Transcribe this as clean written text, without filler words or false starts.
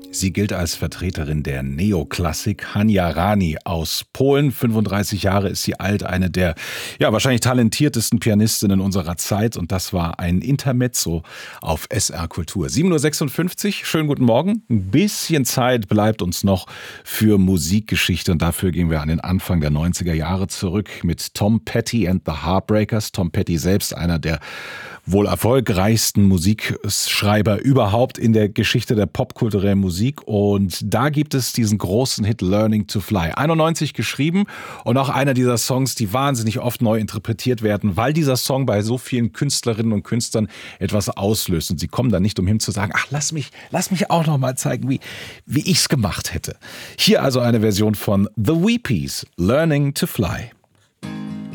Sie gilt als Vertreterin der Neoklassik. Hania Rani aus Polen, 35 Jahre ist sie alt, eine der wahrscheinlich talentiertesten Pianistinnen unserer Zeit. Und das war ein Intermezzo auf SR Kultur. 7.56 Uhr, schönen guten Morgen. Ein bisschen Zeit bleibt uns noch für Musikgeschichte und dafür gehen wir an den Anfang der 90er Jahre zurück mit Tom Petty and the Heartbreakers. Tom Petty selbst einer der wohl erfolgreichsten Musikschreiber überhaupt in der Geschichte der popkulturellen Musik. Und da gibt es diesen großen Hit Learning to Fly. 91 geschrieben und auch einer dieser Songs, die wahnsinnig oft neu interpretiert werden, weil dieser Song bei so vielen Künstlerinnen und Künstlern etwas auslöst. Und sie kommen dann nicht umhin zu sagen, ach, lass mich auch noch mal zeigen, wie ich es gemacht hätte. Hier also eine Version von The Weepies, Learning to Fly.